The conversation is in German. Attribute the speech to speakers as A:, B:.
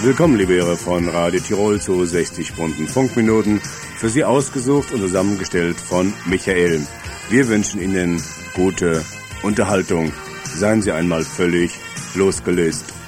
A: Willkommen, liebe Hörer von Radio Tirol zu 60 bunten Funkminuten. Für Sie ausgesucht und zusammengestellt von Michael. Wir wünschen Ihnen gute Unterhaltung. Seien Sie einmal völlig losgelöst.